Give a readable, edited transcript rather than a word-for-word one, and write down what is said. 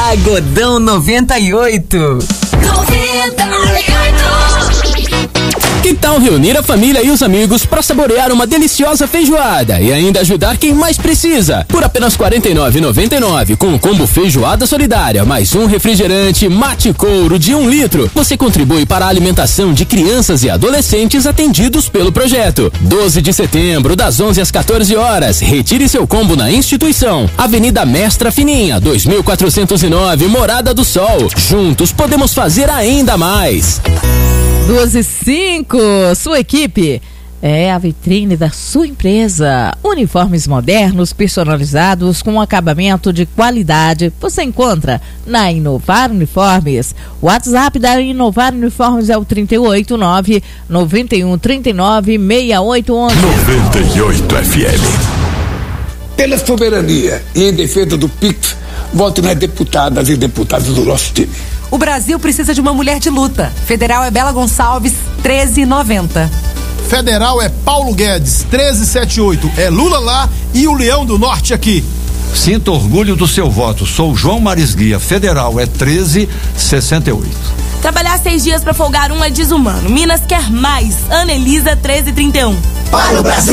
Pagodão 98. Que tal reunir a família e os amigos para saborear uma deliciosa feijoada e ainda ajudar quem mais precisa? Por apenas R$ 49,99, com o combo feijoada solidária, mais um refrigerante Mate Couro de 1 litro, você contribui para a alimentação de crianças e adolescentes atendidos pelo projeto. 12 de setembro, das 11 às 14 horas, retire seu combo na instituição. Avenida Mestra Fininha, 2409, Morada do Sol. Juntos podemos fazer ainda mais. 12:05, sua equipe é a vitrine da sua empresa. Uniformes modernos, personalizados, com acabamento de qualidade. Você encontra na Inovar Uniformes. O WhatsApp da Inovar Uniformes é o 389-9139-6811. 98 FM. Pela soberania e em defesa do PIX, vote nas deputadas e deputados do nosso time. O Brasil precisa de uma mulher de luta. Federal é Bela Gonçalves, 1390. Federal é Paulo Guedes, 1378. É Lula lá e o Leão do Norte aqui. Sinta orgulho do seu voto. Sou João Marisguia. Federal é 1368. Trabalhar 6 dias para folgar um é desumano. Minas quer mais. Ana Elisa, 1331. Para o Brasil!